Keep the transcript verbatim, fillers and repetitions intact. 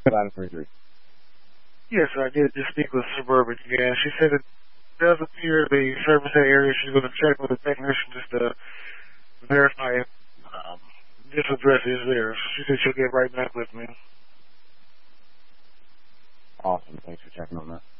bladder surgery. Yes, I did just speak with Suburban again. She said it does appear the service that area. She's going to check with the technician just to verify if um, this address is there. She said she'll get right back with me. Awesome. Thanks for checking on that.